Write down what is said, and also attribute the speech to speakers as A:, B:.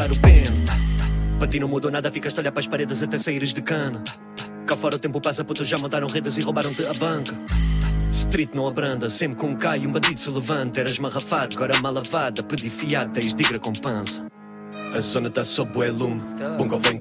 A: aguentar o pente. Para ti não mudou nada, ficas a olhar para as paredes até saíres de cana. Cá fora o tempo passa, putos já montaram redes e roubaram-te a banca. Street não abranda, sempre com um cai e um bandido se levanta. Eras marrafado, agora mal lavada, pedi fiado, tens digra com pança. A zona tá sob bué lume, Bongo vem